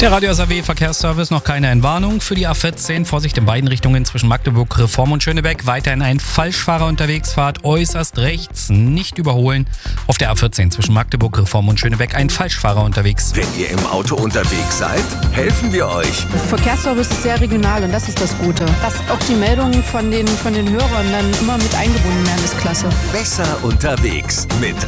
Der Radio SAW Verkehrsservice, noch keine Entwarnung für die A14. Vorsicht in beiden Richtungen zwischen Magdeburg, Reform und Schönebeck. Weiterhin ein Falschfahrer unterwegs, Fahrt äußerst rechts, nicht überholen. Auf der A14 zwischen Magdeburg, Reform und Schönebeck ein Falschfahrer unterwegs. Wenn ihr im Auto unterwegs seid, helfen wir euch. Verkehrsservice ist sehr regional und das ist das Gute. Dass auch die Meldungen von den Hörern dann immer mit eingebunden werden, ist klasse. Besser unterwegs mit